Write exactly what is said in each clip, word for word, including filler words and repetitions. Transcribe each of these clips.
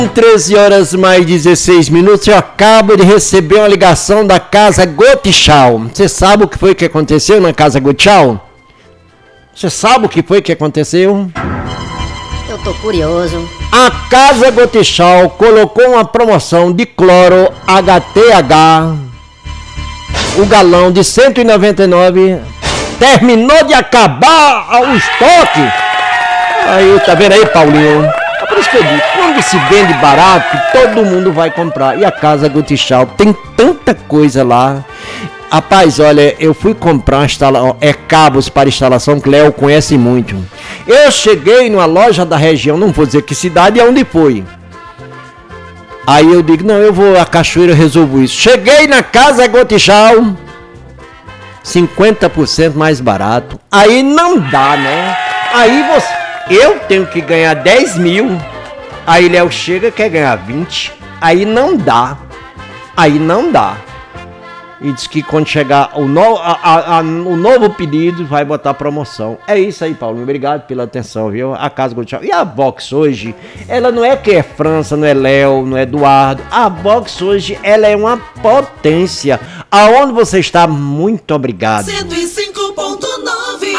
treze horas mais dezesseis minutos, eu acabo de receber uma ligação da Casa Gotichal. Você sabe o que foi que aconteceu na Casa Gotichal? Você sabe o que foi que aconteceu? Eu tô curioso. A Casa Gotichal colocou uma promoção de cloro H T H, o galão de cento e noventa e nove, terminou de acabar o estoque. Aí, tá vendo aí, Paulinho? É por isso que eu digo, quando se vende barato, todo mundo vai comprar. E a Casa Gotichal tem tanta coisa lá. Rapaz, olha, eu fui comprar uma instalação, é cabos para instalação que Léo conhece muito. Eu cheguei numa loja da região, não vou dizer que cidade e onde foi. Aí eu digo, não, eu vou a Cachoeira, eu resolvo isso. Cheguei na Casa Gotichal, cinquenta por cento mais barato. Aí não dá, né? Aí você, eu tenho que ganhar dez mil. Aí Léo chega e quer ganhar vinte. Aí não dá. Aí não dá. E diz que quando chegar o, no, a, a, a, o novo pedido, vai botar promoção. É isso aí, Paulinho. Obrigado pela atenção, viu? A Casa Gotichal. E a Vox hoje, ela não é que é França, não é Léo, não é Eduardo. A Vox hoje, ela é uma potência. Aonde você está? Muito obrigado. cento e cinco ponto nove.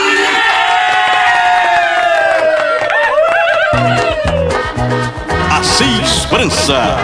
Assis França.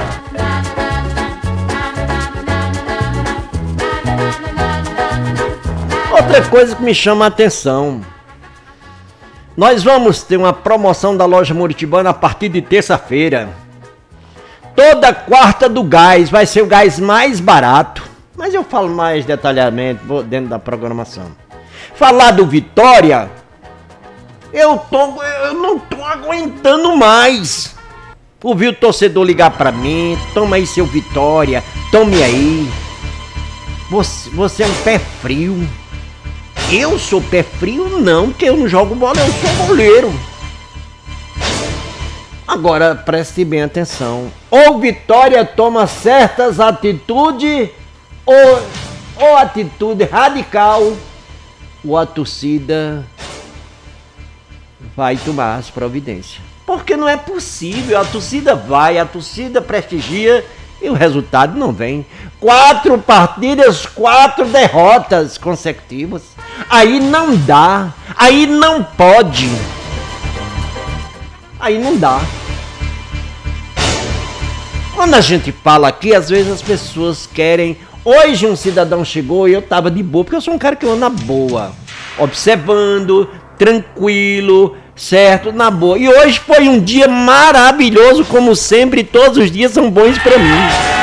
Outra coisa que me chama a atenção, nós vamos ter uma promoção da loja Moritibana a partir de terça-feira. Toda quarta do gás, vai ser o gás mais barato, mas eu falo mais detalhadamente dentro da programação. Falar do Vitória, eu, tô, eu não tô aguentando mais. Ouvi o torcedor ligar pra mim, toma aí seu Vitória, tome aí. Você, você é um pé frio. Eu sou pé frio? Não, porque eu não jogo bola, eu sou goleiro. Agora, preste bem atenção. Ou Vitória toma certas atitudes, ou, ou atitude radical, ou a torcida vai tomar as providências. Porque não é possível, a torcida vai, a torcida prestigia e o resultado não vem. Quatro partidas, quatro derrotas consecutivas. Aí não dá, aí não pode, aí não dá. Quando a gente fala aqui, às vezes as pessoas querem. Hoje um cidadão chegou e eu tava de boa, porque eu sou um cara que anda na boa, observando, tranquilo, certo, na boa. E hoje foi um dia maravilhoso, como sempre, todos os dias são bons pra mim.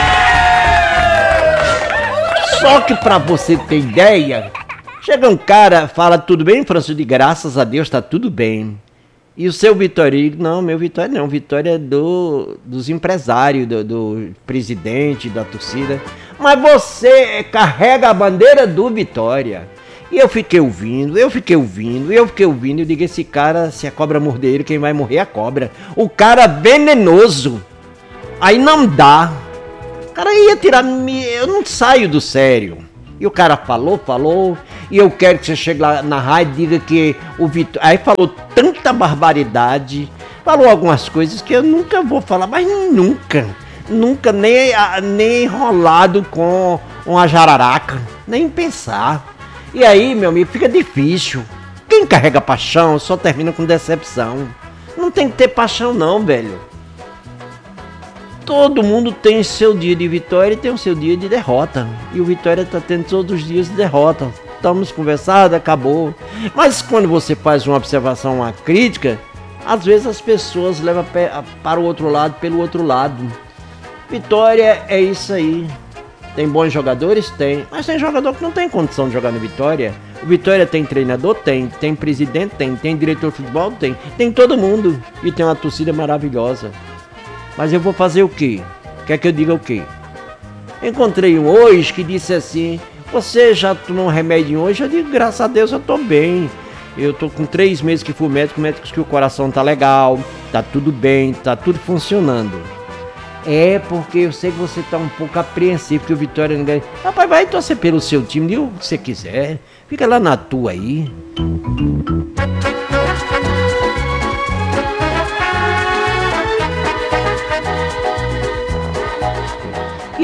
Só que pra você ter ideia, chega um cara, fala, tudo bem, Franço? De graças a Deus, tá tudo bem. E o seu Vitória? Não, meu Vitória não, Vitória é do, dos empresários, do, do presidente, da torcida. Mas você carrega a bandeira do Vitória. E eu fiquei ouvindo, eu fiquei ouvindo, eu fiquei ouvindo. Eu digo, esse cara, se a cobra morder ele, quem vai morrer é a cobra. O cara venenoso. Aí não dá. O cara ia tirar, eu não saio do sério. E o cara falou, falou, e eu quero que você chegue lá na rádio e diga que o Vitor... Aí falou tanta barbaridade, falou algumas coisas que eu nunca vou falar, mas nunca, nunca, nem, nem enrolado com uma jararaca, nem pensar. E aí, meu amigo, fica difícil. Quem carrega paixão só termina com decepção. Não tem que ter paixão não, velho. Todo mundo tem seu dia de vitória e tem o seu dia de derrota. E o Vitória tá tendo todos os dias de derrota. Estamos conversando, acabou. Mas quando você faz uma observação, uma crítica, às vezes as pessoas levam para o outro lado, pelo outro lado. Vitória é isso aí. Tem bons jogadores? Tem. Mas tem jogador que não tem condição de jogar no Vitória. O Vitória tem treinador? Tem. Tem presidente? Tem. Tem diretor de futebol? Tem. Tem todo mundo. E tem uma torcida maravilhosa. Mas eu vou fazer o quê? Quer que eu diga o quê? Encontrei um hoje que disse assim, você já tomou um remédio hoje? Eu digo, graças a Deus eu tô bem. Eu tô com três meses que fui médico, médico disse que o coração tá legal, tá tudo bem, tá tudo funcionando. É porque eu sei que você tá um pouco apreensivo que o Vitória não ganha. Rapaz, vai torcer pelo seu time, diga o que você quiser. Fica lá na tua aí.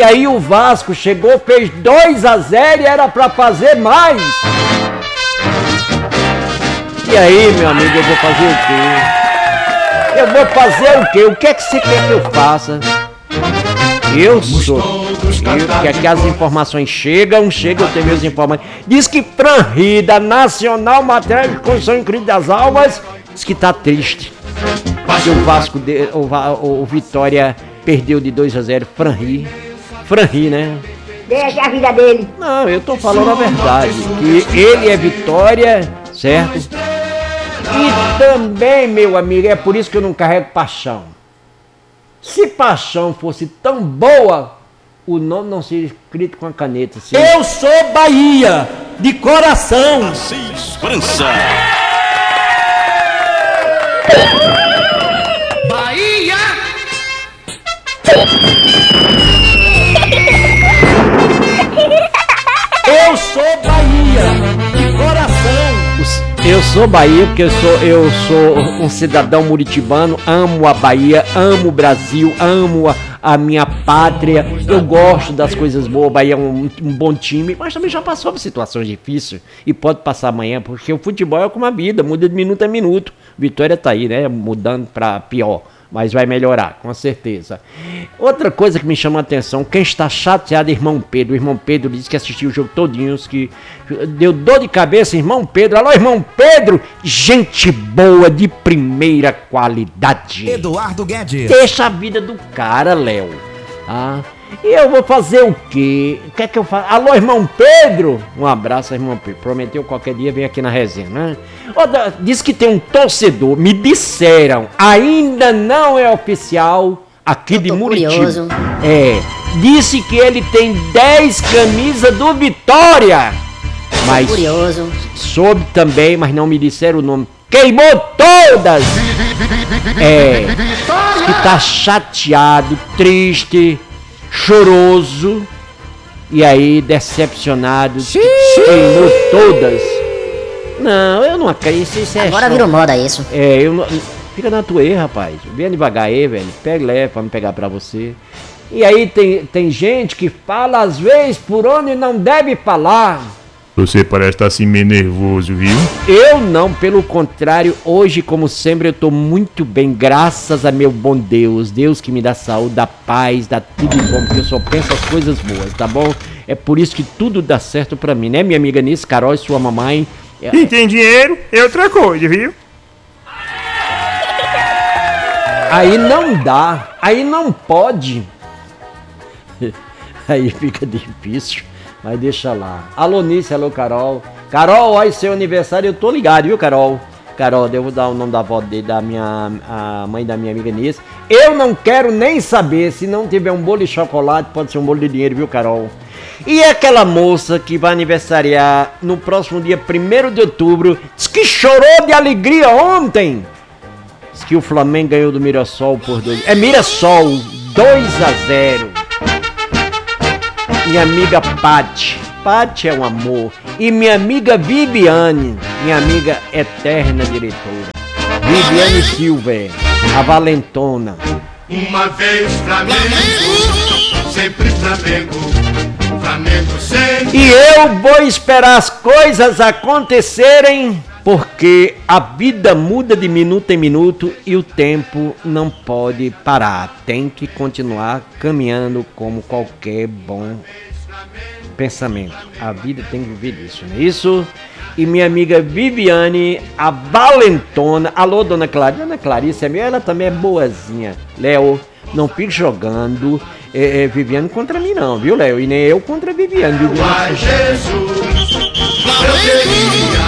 E aí o Vasco chegou, fez dois a zero e era pra fazer mais. E aí, meu amigo, eu vou fazer o quê? Eu vou fazer o quê? O que é que você quer que eu faça? Eu sou. Eu, que aqui as informações chegam, chegam, eu tenho meus informações. Diz que Franri, da Nacional Matéria de Construção em Cruz das Almas, diz que tá triste. Que o Vasco, de, o, o, o Vitória perdeu de dois a zero. Franri. Franri, né? Deixa a vida dele. Não, eu tô falando a verdade. Que ele é Vitória, certo? E também, meu amigo, é por isso que eu não carrego paixão. Se paixão fosse tão boa, o nome não seria escrito com a caneta. Assim. Eu sou Bahia, de coração. Assis França. Bahia! Eu sou Bahia, de coração. Eu sou Bahia porque eu sou, eu sou um cidadão muritibano, amo a Bahia, amo o Brasil, amo a, a minha pátria, eu gosto das coisas boas, Bahia é um, um bom time, mas também já passou por situações difíceis e pode passar amanhã, porque o futebol é como a vida, muda de minuto a minuto. Vitória tá aí, né, mudando pra pior, mas vai melhorar, com certeza. Outra coisa que me chama a atenção, quem está chateado é irmão Pedro. O irmão Pedro disse que assistiu o jogo todinho, que deu dor de cabeça, irmão Pedro. Alô, irmão Pedro, gente boa de primeira qualidade. Eduardo Guedes. Deixa a vida do cara, Léo. Ah, e eu vou fazer o quê? O que é que eu faço? Alô, irmão Pedro? Um abraço, irmão Pedro. Prometeu qualquer dia vem aqui na resenha, né? Outra, diz que tem um torcedor, me disseram, ainda não é oficial, aqui de Muritiba. É, disse que ele tem dez camisas do Vitória. Mas Curioso. soube também, mas não me disseram o nome. Queimou todas! É, diz que tá chateado, triste, choroso e aí decepcionado, queimou todas. Não, eu não acredito, isso é Agora só- virou moda isso. É, eu não... Fica na tua aí, rapaz. Venha devagar aí, velho. Pega leve pra não pegar pra você. E aí tem, tem gente que fala às vezes por onde não deve falar. Você parece estar assim meio nervoso, viu? Eu não, pelo contrário, hoje, como sempre, eu tô muito bem, graças a meu bom Deus. Deus que me dá saúde, dá paz, dá tudo de bom, porque eu só penso as coisas boas, tá bom? É por isso que tudo dá certo pra mim, né, minha amiga Nice, Carol e sua mamãe. Quem tem dinheiro é outra coisa, viu? Aí não dá, aí não pode. Aí fica difícil, mas deixa lá. Alô Nice, alô Carol. Carol, olha seu aniversário, eu tô ligado, viu Carol? Carol, devo dar o nome da avó dele, da minha a mãe da minha amiga Nice. Eu não quero nem saber, se não tiver um bolo de chocolate, pode ser um bolo de dinheiro, viu Carol? E aquela moça que vai aniversariar no próximo dia primeiro de outubro, diz que chorou de alegria ontem. Diz que o Flamengo ganhou do Mirassol por dois. É Mirassol, dois a zero. Minha amiga Paty. Paty é um amor. E minha amiga Viviane, minha amiga eterna diretora. Viviane Silva, a valentona. Uma vez Flamengo, sempre Flamengo, Flamengo sempre. E eu vou esperar as coisas acontecerem, porque a vida muda de minuto em minuto e o tempo não pode parar. Tem que continuar caminhando como qualquer bom pensamento. A vida tem que viver isso, não é isso? E minha amiga Viviane, a valentona. Alô, dona Clarice. Dona Clarice é minha, ela também é boazinha. Léo, não fique jogando é, é, Viviane contra mim não, viu, Léo? E nem eu contra a Viviane, viu? Ai, Jesus, eu queria.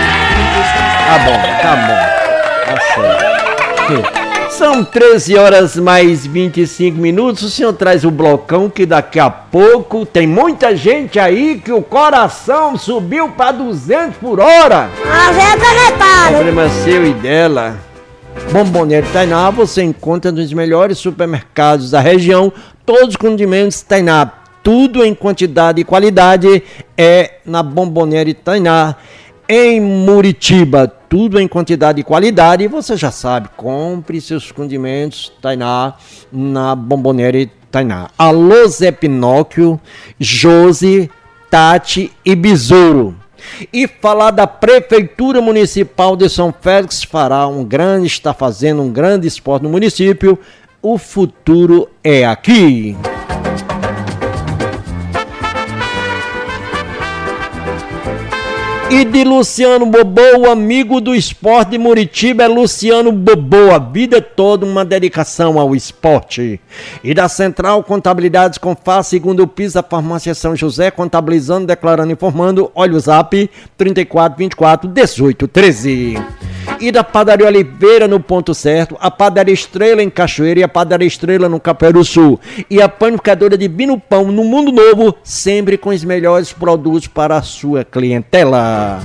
Tá bom, tá bom. Tá certo. São treze horas mais vinte e cinco minutos. O senhor traz o blocão que daqui a pouco tem muita gente aí que o coração subiu para duzentos por hora. A gente é Problema seu e dela. Bombonera Tainá você encontra nos melhores supermercados da região. Todos os condimentos Tainá. Tudo em quantidade e qualidade é na Bombonera Tainá. Em Muritiba, tudo em quantidade e qualidade. E você já sabe, compre seus condimentos Tainá na Bombonera Tainá. Alô, Zé Pinóquio, Josi, Tati e Besouro. E falar da Prefeitura Municipal de São Félix, fará um grande, está fazendo um grande esporte no município. O futuro é aqui. E de Luciano Bobô, o amigo do esporte de Muritiba é Luciano Bobô, a vida é toda uma dedicação ao esporte. E da Central Contabilidades com F A, segundo o piso da Farmácia São José, contabilizando, declarando, informando, olha o zap, trinta e quatro, vinte e quatro, dezoito, treze. E da Padaria Oliveira no Ponto Certo, a Padaria Estrela em Cachoeira e a Padaria Estrela no Caperu Sul. E a Panificadora Divino Pão no Mundo Novo, sempre com os melhores produtos para a sua clientela.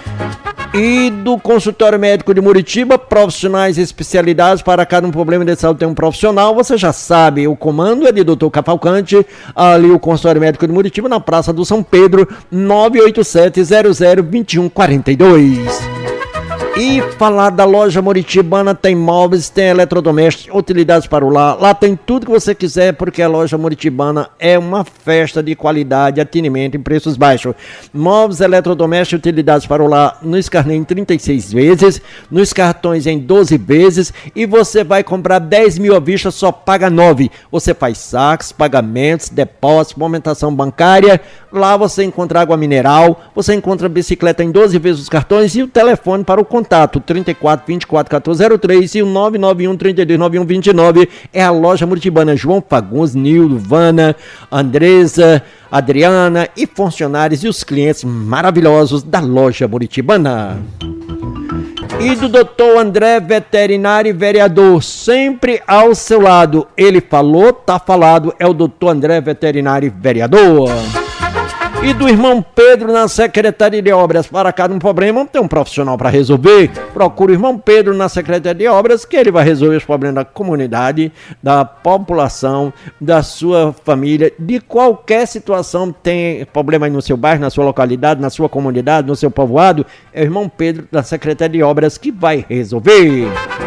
E do Consultório Médico de Muritiba, profissionais e especialidades para cada um problema de saúde tem um profissional. Você já sabe, o comando é de doutor Cavalcante, ali o Consultório Médico de Muritiba, na Praça do São Pedro, nove oito sete, zero zero, dois um quatro dois. E falar da loja Muritibana, tem móveis, tem eletrodomésticos, utilidades para o lar. Lá tem tudo que você quiser, porque a loja Muritibana é uma festa de qualidade, atendimento em preços baixos. Móveis, eletrodomésticos, utilidades para o lar no carnês em trinta e seis vezes, nos cartões em doze vezes, e você vai comprar dez mil à vista, só paga nove. Você faz saques, pagamentos, depósitos, movimentação bancária. Lá você encontra água mineral, você encontra bicicleta em doze vezes os cartões e o telefone para o contato trinta e quatro, vinte e quatro, quatorze zero três e o nove nove um, trinta e dois, noventa e um, vinte e nove. É a loja Muritibana. João Fagundes, Nildo, Vana, Andresa, Adriana e funcionários e os clientes maravilhosos da loja Muritibana. E do doutor André, veterinário e vereador, sempre ao seu lado. Ele falou, tá falado, é o doutor André, veterinário e vereador. E do irmão Pedro na Secretaria de Obras, para cada um problema tem um profissional para resolver. Procura o irmão Pedro na Secretaria de Obras, que ele vai resolver os problemas da comunidade, da população, da sua família, de qualquer situação. Tem problema aí no seu bairro, na sua localidade, na sua comunidade, no seu povoado, é o irmão Pedro da Secretaria de Obras que vai resolver.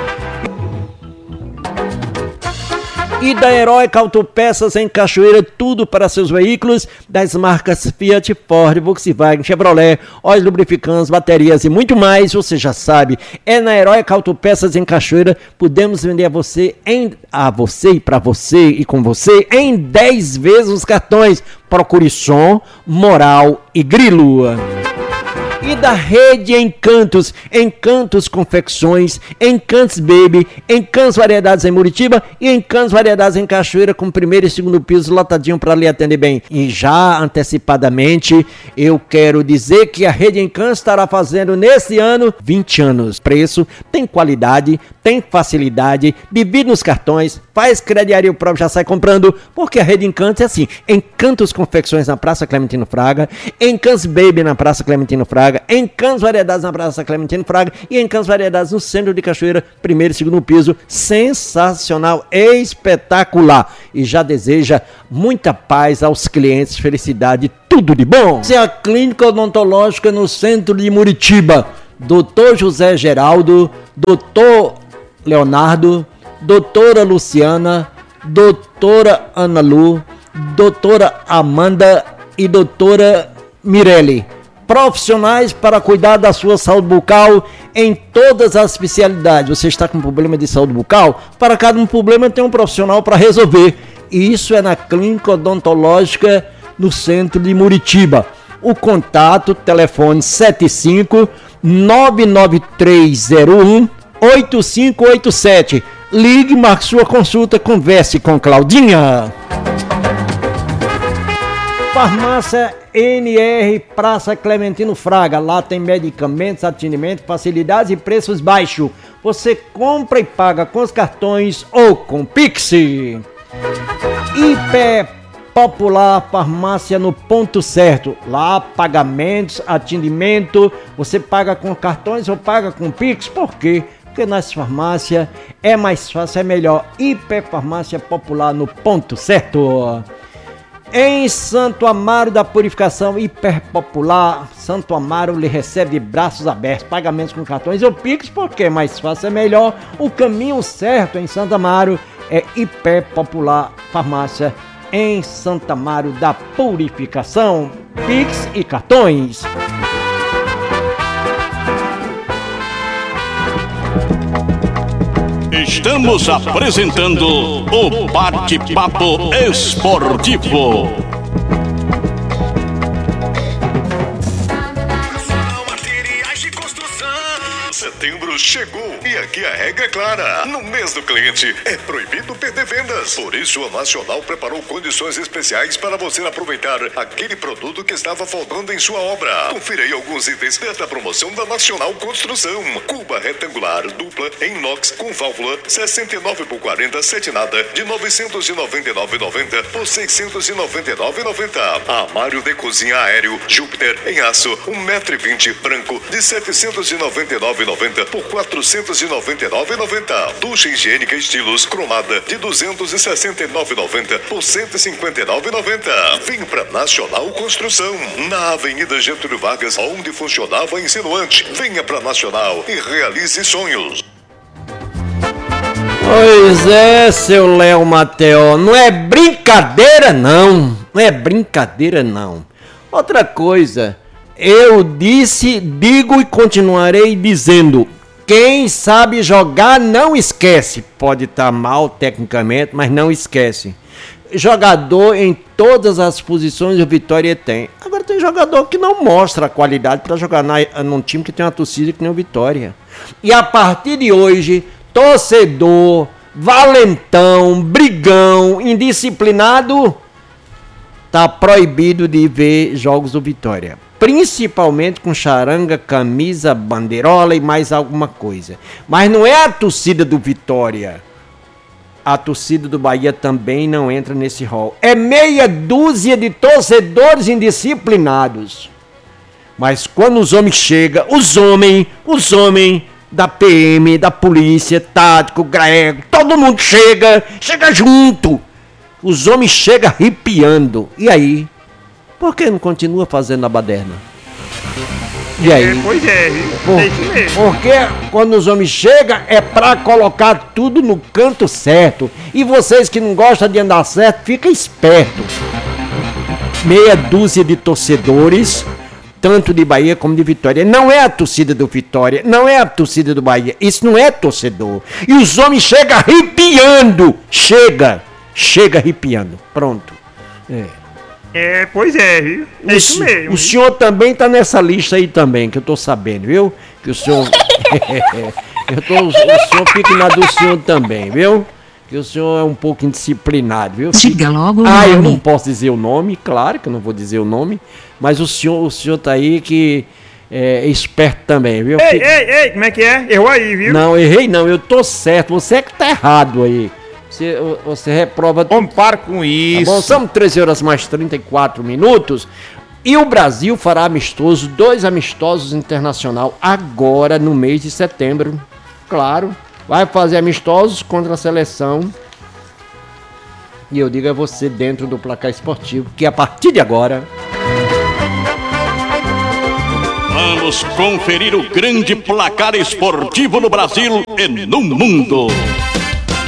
E da Heróica Autopeças em Cachoeira, tudo para seus veículos, das marcas Fiat, Ford, Volkswagen, Chevrolet, óleos lubrificantes, baterias e muito mais, você já sabe, é na Heróica Autopeças em Cachoeira. Podemos vender a você, em, a você e para você e com você, em dez vezes os cartões. Procure som, moral e grilo. E da Rede Encantos, Encantos Confecções, Encantos Baby, Encantos Variedades em Muritiba e Encantos Variedades em Cachoeira, com primeiro e segundo piso lotadinho para lhe atender bem. E já antecipadamente, eu quero dizer que a Rede Encantos estará fazendo nesse ano vinte anos. Preço, tem qualidade, tem facilidade, divide nos cartões, faz crediário próprio, já sai comprando, porque a Rede Encantos é assim: Encantos Confecções na Praça Clementino Fraga, Encantos Baby na Praça Clementino Fraga, Encantos Variedades na Praça Clementino Fraga e Encantos Variedades no centro de Cachoeira, primeiro e segundo piso. Sensacional, espetacular. E já deseja muita paz aos clientes, felicidade, tudo de bom. Essa é a Clínica Odontológica no centro de Muritiba. doutor José Geraldo, doutor Leonardo, doutora Luciana, doutora Ana Lu, doutora Amanda e doutora Mirelle. Profissionais para cuidar da sua saúde bucal em todas as especialidades. Você está com problema de saúde bucal? Para cada um problema tem um profissional para resolver. E isso é na Clínica Odontológica no centro de Muritiba. O contato, telefone sete cinco nove nove três zero um oito cinco oito sete. Ligue, marque sua consulta, converse com Claudinha. Farmácia N R, Praça Clementino Fraga. Lá tem medicamentos, atendimento, facilidades e preços baixos. Você compra e paga com os cartões ou com Pix. Hiper Popular Farmácia no Ponto Certo. Lá pagamentos, atendimento, você paga com cartões ou paga com Pix. Por quê? Porque nas farmácias é mais fácil, é melhor. Hiper Farmácia Popular no Ponto Certo. Em Santo Amaro da Purificação, Hiper Popular, Santo Amaro lhe recebe de braços abertos, pagamentos com cartões ou Pix, porque é mais fácil, é melhor. O caminho certo em Santo Amaro é hiper popular farmácia em Santa Mário da Purificação, Pix e cartões. Estamos apresentando o Bate-Papo Esportivo. Materiais de construção. Setembro chegou e aqui a regra é clara. No mês do cliente é proibido perder vendas. Por isso a Nacional preparou condições especiais para você aproveitar aquele produto que estava faltando em sua obra. Confira aí alguns itens desta promoção da Nacional Construção. Cuba retangular dupla em inox com válvula sessenta e nove por quarenta setinada de novecentos e noventa e nove reais e noventa centavos por seiscentos e noventa e nove reais e noventa centavos. Armário de cozinha aéreo Júpiter em aço um metro e vinte branco de setecentos e noventa e nove reais e noventa centavos por quatrocentos e noventa e nove reais e noventa centavos. Ducha higiênica estilos cromada de duzentos e sessenta e nove reais e noventa centavos por cento e cinquenta e nove reais e noventa centavos. Vem pra Nacional Construção, na Avenida Getúlio Vargas, onde funcionava a Insinuante. Venha pra Nacional e realize sonhos. Pois é, seu Léo Mateo, não é brincadeira não, não é brincadeira não. Outra coisa, eu disse, digo e continuarei dizendo, quem sabe jogar não esquece. Pode estar mal tecnicamente, mas não esquece. Jogador em todas as posições o Vitória tem. Agora tem jogador que não mostra a qualidade para jogar na, num time que tem uma torcida que nem o Vitória. E a partir de hoje, torcedor, valentão, brigão, indisciplinado, tá proibido de ver jogos do Vitória. Principalmente com charanga, camisa, bandeirola e mais alguma coisa. Mas não é a torcida do Vitória. A torcida do Bahia também não entra nesse rol. É meia dúzia de torcedores indisciplinados. Mas quando os homens chegam, os homens, os homens da P M, da polícia, tático, grego, todo mundo chega, chega junto. Os homens chegam arrepiando. E aí? Por que não continua fazendo a baderna? E aí? É, pois é, viu? Por, É isso mesmo. porque quando os homens chegam é pra colocar tudo no canto certo. E vocês que não gostam de andar certo, fica esperto. Meia dúzia de torcedores, tanto de Bahia como de Vitória. Não é a torcida do Vitória, não é a torcida do Bahia. Isso não é torcedor. E os homens chegam arrepiando. Chega, chega arrepiando. Pronto. É. É, pois é, viu? É O, isso se- mesmo. o senhor também tá nessa lista aí também, que eu tô sabendo, viu? Que o senhor... eu tô, o senhor fica na do senhor também, viu? Que o senhor é um pouco indisciplinado, viu? Diga logo o Ah, eu nome. não posso dizer o nome, claro que eu não vou dizer o nome, mas o senhor, o senhor tá aí que é esperto também, viu? Ei, Que- ei, ei, como é que é? Errou aí, viu? Não, errei não, eu tô certo, você é que tá errado aí. Você, você reprova... Homem, para com Tá isso. bom, são treze horas mais trinta e quatro minutos. E o Brasil fará amistoso, dois amistosos internacional agora no mês de setembro. Claro, vai fazer amistosos contra a seleção. E eu digo a você dentro do placar esportivo que a partir de agora... Vamos conferir o grande placar esportivo no Brasil e no mundo.